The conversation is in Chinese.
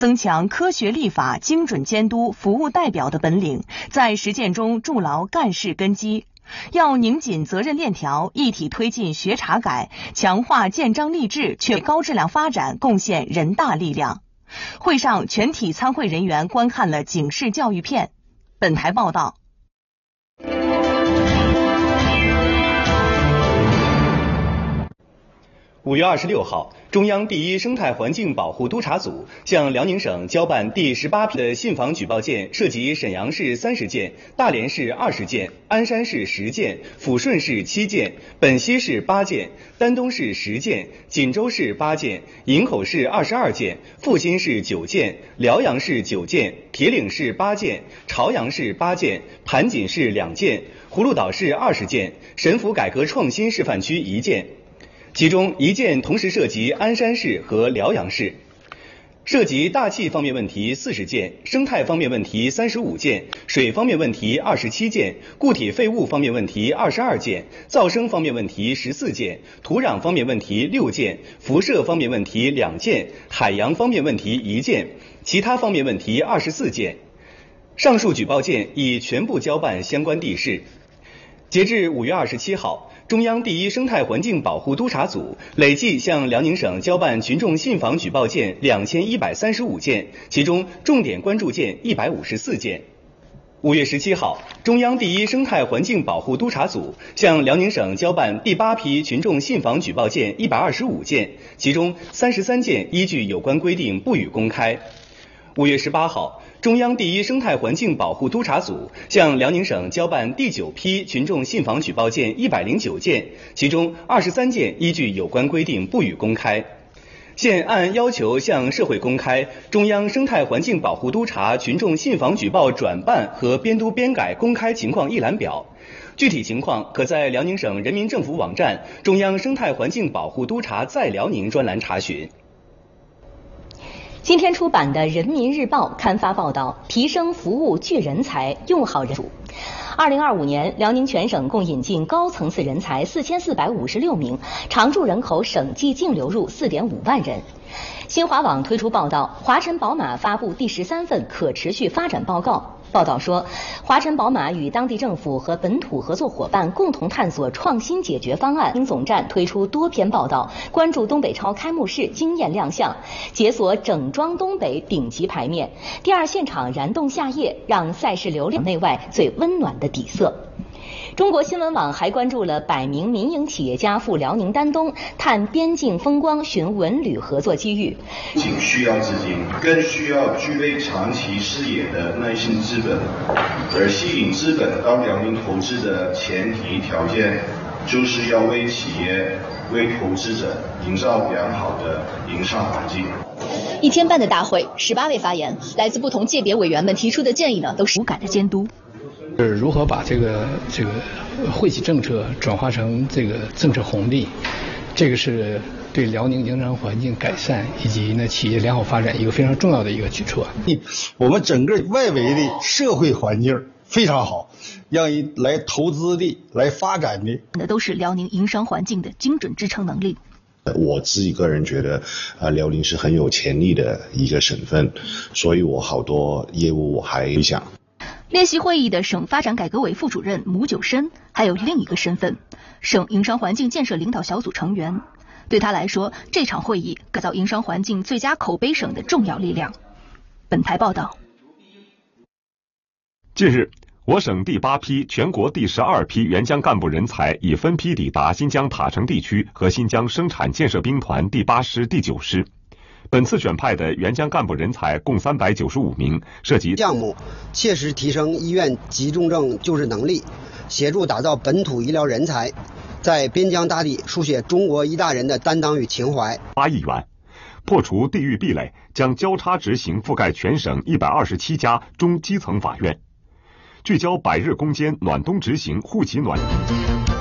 增强科学立法、精准监督、服务代表的本领，在实践中筑牢干事根基。要拧紧责任链条，一体推进学查改，强化建章立制，为高质量发展贡献人大力量。会上，全体参会人员观看了警示教育片。本台报道。 5月26号，中央第一生态环境保护督察组向辽宁省交办第18批的信访举报件，涉及沈阳市30件、大连市20件、鞍山市10件、抚顺市7件、本溪市8件、丹东市10件、锦州市8件、营口市22件、阜新市9件、辽阳市9件、铁岭市8件、朝阳市8件、盘锦市2件、葫芦岛市20件、沈府改革创新示范区1件。其中1件同时涉及鞍山市和辽阳市，涉及大气方面问题40件，生态方面问题35件，水方面问题27件，固体废物方面问题22件，噪声方面问题14件，土壤方面问题6件，辐射方面问题2件，海洋方面问题1件，其他方面问题24件。上述举报件已全部交办相关地市。截至5月27号，中央第一生态环境保护督察组累计向辽宁省交办群众信访举报件2135件，其中重点关注件154件。5月17号，中央第一生态环境保护督察组向辽宁省交办第8批群众信访举报件125件，其中33件依据有关规定不予公开。5月18号，中央第一生态环境保护督察组向辽宁省交办第9批群众信访举报件109件，其中23件依据有关规定不予公开。现按要求向社会公开中央生态环境保护督察群众信访举报转办和编督编改公开情况一览表，具体情况可在辽宁省人民政府网站中央生态环境保护督察在辽宁专栏查询。 今天出版的《人民日报》刊发报道，提升服务聚人才，用好人主。2025年，辽宁全省共引进高层次人才4456名，常住人口省际净流入4.5万人。新华网推出报道，华晨宝马发布第13份可持续发展报告。报道说，华晨宝马与当地政府和本土合作伙伴共同探索创新解决方案。总站推出多篇报道，关注东北超开幕式惊艳亮相，解锁整装东北顶级牌面。第2现场燃动夏夜，让赛事流量内外最温暖的底色。中国新闻网还关注了100名民营企业家赴辽宁丹东探边境风光，寻文旅合作机遇。 不仅需要资金，更需要具备长期视野的耐心资本。而吸引资本到辽宁投资的前提条件，就是要为企业、为投资者营造良好的营商环境。 1天半的大会，18位发言，来自不同界别委员们提出的建议呢，都是无感的监督。 是如何把这个惠企政策转化成这个政策红利，这个是对辽宁营商环境改善以及呢企业良好发展一个非常重要的一个举措。 我们整个外围的社会环境非常好，让人来投资的、来发展的， 那都是辽宁营商环境的精准支撑能力。 我自己个人觉得，辽宁是很有潜力的一个省份，所以我好多业务我还会想。 列席会议的省发展改革委副主任牟九申还有另一个身份，省营商环境建设领导小组成员。对他来说，这场会议改造营商环境最佳口碑省的重要力量。本台报道。 近日，我省第8批、全国第12批援疆干部人才已分批抵达新疆塔城地区和新疆生产建设兵团第8师、第9师。本次选派的援疆干部人才共395名，涉及项目切实提升医院急重症救治能力，协助打造本土医疗人才，在边疆大地书写中国一大人的担当与情怀。 8亿元，破除地域壁垒，将交叉执行覆盖全省127家中基层法院，聚焦100日攻坚暖冬执行户籍暖。